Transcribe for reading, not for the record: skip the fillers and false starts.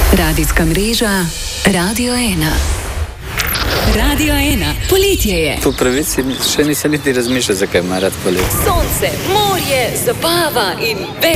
Radijska mreža Radio 1. Radio 1, poletje je. Po pravici še nisem niti razmišljal, zakaj ima rad poletje. Sonce, morje, zabava in več.